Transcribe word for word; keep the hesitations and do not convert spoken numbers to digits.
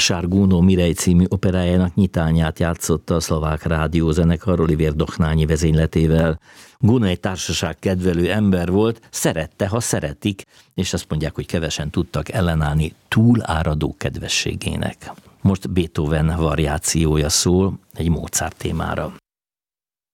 Sárgónó Mirej című operájának nyitányát játszotta a szlovák rádiózenekar Olivér Dochnányi vezényletével. Gounod egy társaság kedvelő ember volt, szerette, ha szeretik, és azt mondják, hogy kevesen tudtak ellenállni túláradó kedvességének. Most Beethoven variációja szól egy Mozart témára.